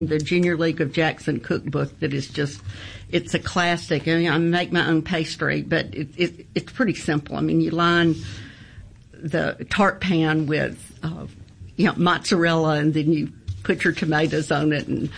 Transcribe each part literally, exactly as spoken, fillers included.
the Junior League of Jackson cookbook that is just, it's a classic. I mean, I make my own pastry, but it, it, it's pretty simple. I mean, you line the tart pan with, uh, you know, mozzarella, and then you put your tomatoes on it and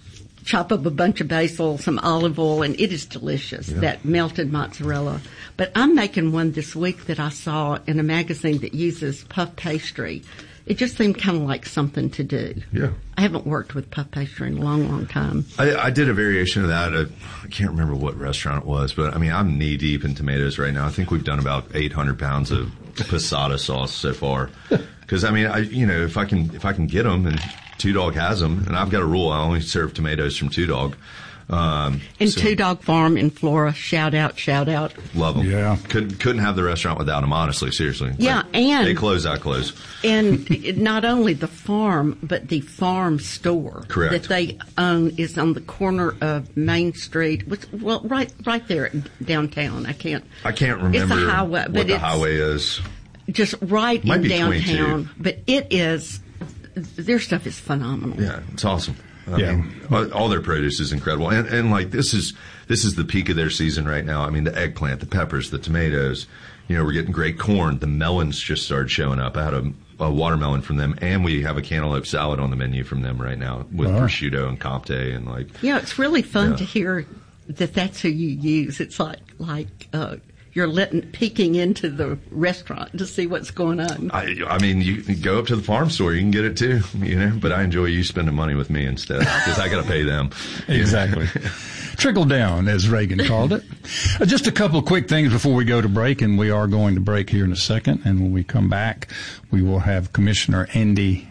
chop up a bunch of basil, some olive oil, and it is delicious, yeah. That melted mozzarella. But I'm making one this week that I saw in a magazine that uses puff pastry. It just seemed kind of like something to do. Yeah. I haven't worked with puff pastry in a long, long time. I, I did a variation of that. Uh, I can't remember what restaurant it was, but I mean, I'm knee deep in tomatoes right now. I think we've done about eight hundred pounds of passata sauce so far. Because I mean, I you know, if I can if I can get them, and Two Dog has them, and I've got a rule: I only serve tomatoes from Two Dog. Um, and so, Two Dog Farm in Flora, shout out, shout out. Love them. Yeah. Couldn't, couldn't have the restaurant without them, honestly, seriously. Yeah, like, and... They close, I close. And it, not only the farm, but the farm store. Correct. That they own is on the corner of Main Street. Which, well, right right there downtown. I can't... I can't remember it's a highway, what but the it's highway is. Just right Might in be downtown. twenty-two. But it is... Their stuff is phenomenal. Yeah, it's awesome. I yeah. mean, all, all their produce is incredible. And, and like, this is, this is the peak of their season right now. I mean, the eggplant, the peppers, the tomatoes, you know, we're getting great corn. The melons just started showing up. I had a, a watermelon from them, and we have a cantaloupe salad on the menu from them right now with uh-huh. prosciutto and Comte and like. Yeah, it's really fun yeah. to hear that that's who you use. It's like, like, uh, you're letting, peeking into the restaurant to see what's going on. I, I mean, you can go up to the farm store, you can get it too, you know, but I enjoy you spending money with me instead because I got to pay them. Exactly. Trickle down, as Reagan called it. Uh, just a couple of quick things before we go to break, and we are going to break here in a second. And when we come back, we will have Commissioner Andy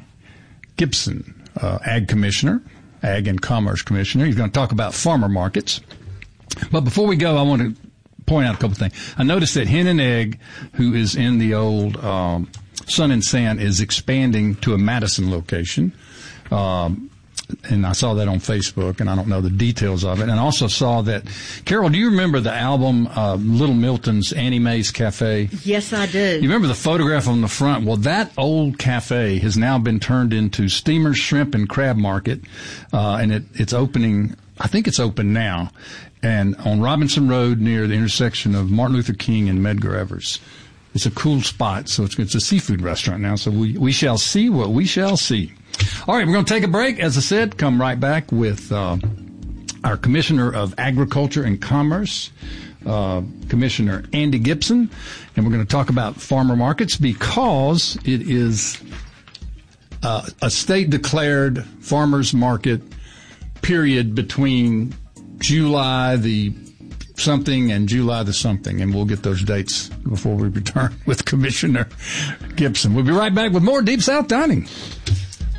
Gibson, uh, Ag Commissioner, Ag and Commerce Commissioner. He's going to talk about farmer markets. But before we go, I want to point out a couple things. I noticed that Hen and Egg, who is in the old um, Sun and Sand, is expanding to a Madison location. Um, and I saw that on Facebook, and I don't know the details of it. And I also saw that, Carol, do you remember the album uh, Little Milton's Annie Mae's Cafe? Yes, I do. You remember the photograph on the front? Well, that old cafe has now been turned into Steamer's Shrimp and Crab Market, uh, and it, it's opening, I think it's open now, and on Robinson Road near the intersection of Martin Luther King and Medgar Evers. It's a cool spot, so it's, it's a seafood restaurant now, so we, we shall see what we shall see. All right, we're going to take a break. As I said, come right back with uh, our Commissioner of Agriculture and Commerce, uh, Commissioner Andy Gibson, and we're going to talk about farmer markets because it is uh, a state-declared farmers market period between July the something and July the something, and we'll get those dates before we return with Commissioner Gibson. We'll be right back with more Deep South Dining.